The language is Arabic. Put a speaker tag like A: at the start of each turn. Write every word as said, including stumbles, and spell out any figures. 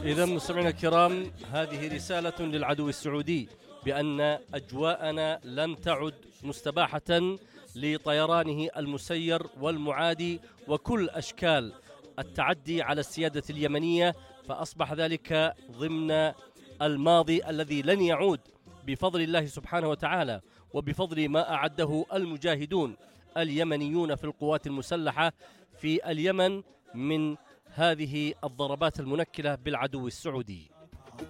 A: إذا مستمعينا الكرام، هذه رسالة للعدو السعودي بأن أجواءنا لم تعد مستباحة لطيرانه المسير والمعادي وكل أشكال التعدي على السيادة اليمنية، فأصبح ذلك ضمن الماضي الذي لن يعود بفضل الله سبحانه وتعالى وبفضل ما أعده المجاهدون اليمنيون في القوات المسلحة في اليمن من هذه الضربات المنكلة بالعدو السعودي.